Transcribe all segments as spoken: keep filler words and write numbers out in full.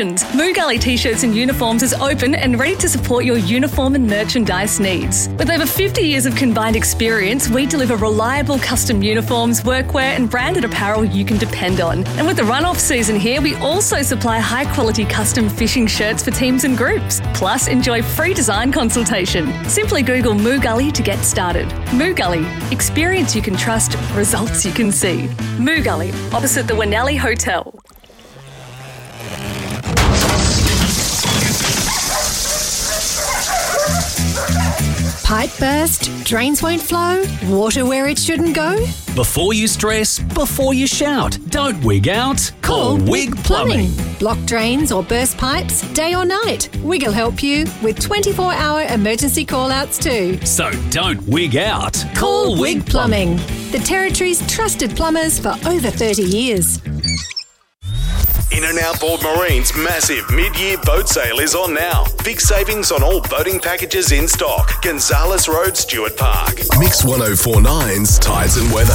Moo Gully T-shirts and uniforms is open and ready to support your uniform and merchandise needs. With over fifty years of combined experience, we deliver reliable custom uniforms, workwear and branded apparel you can depend on. And with the run-off season here, we also supply high-quality custom fishing shirts for teams and groups. Plus, enjoy free design consultation. Simply Google Moo Gully to get started. Moo Gully. Experience you can trust, results you can see. Moo Gully, opposite the Winnelli Hotel. Pipe burst? Drains won't flow? Water where it shouldn't go? Before you stress, before you shout, don't wig out. Call, Call Wig Plumbing. Plumbing. Block drains or burst pipes, day or night. Wig will help you with twenty-four hour emergency call-outs too. So don't wig out. Call, Call Wig Plumbing. Plumbing. The Territory's trusted plumbers for over thirty years. In and Outboard Marine's massive mid-year boat sale is on now. Big savings on all boating packages in stock. Gonzales Road, Stuart Park. Mix ten forty-nine's Tides and Weather.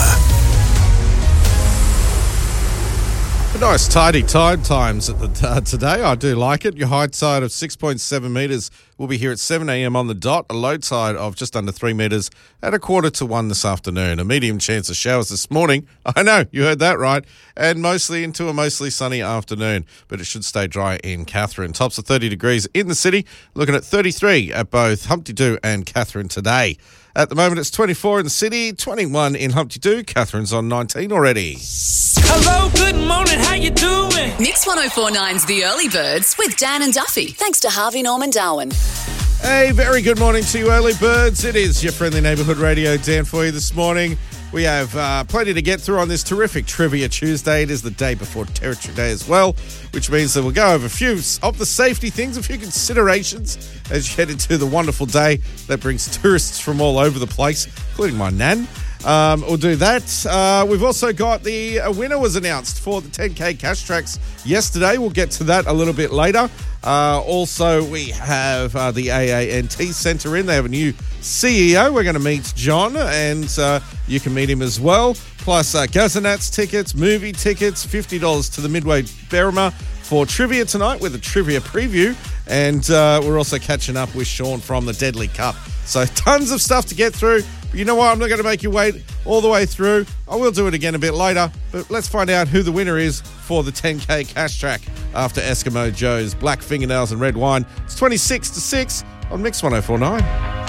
A nice tidy tide times at the uh, today. I do like it. Your high tide of six point seven metres will be here at seven a.m. on the dot. A low tide of just under three metres at a quarter to one this afternoon. A medium chance of showers this morning. I know, you heard that right. And mostly into a mostly sunny afternoon. But it should stay dry in Katherine. Tops of thirty degrees in the city. Looking at thirty-three at both Humpty Doo and Katherine today. At the moment, it's twenty-four in the city, twenty-one in Humpty Doo. Katherine's on nineteen already. Hello, good morning, how you doing? Mix ten forty-nine's The Early Birds with Dan and Duffy, thanks to Harvey Norman Darwin. Hey, very good morning to you, early birds. It is your friendly neighbourhood radio, Dan, for you this morning. We have uh, plenty to get through on this terrific Trivia Tuesday. It is the day before Territory Day as well, which means that we'll go over a few of the safety things, a few considerations as you head into the wonderful day that brings tourists from all over the place, including my nan. Um, we'll do that. Uh, we've also got the a winner was announced for the ten K Cash Tracks yesterday. We'll get to that a little bit later. Uh, also, we have uh, the A A N T Centre in. They have a new C E O. We're going to meet John, and uh, you can meet him as well. Plus, uh, Gazanats tickets, movie tickets, fifty dollars to the Midway Berrima for trivia tonight with a trivia preview. And uh, we're also catching up with Sean from the Deadly Cup. So tons of stuff to get through. But you know what? I'm not going to make you wait all the way through. I will do it again a bit later. But let's find out who the winner is for the ten K Cash Track after Eskimo Joe's Black Fingernails and Red Wine. It's twenty-six to six on Mix ten forty-nine.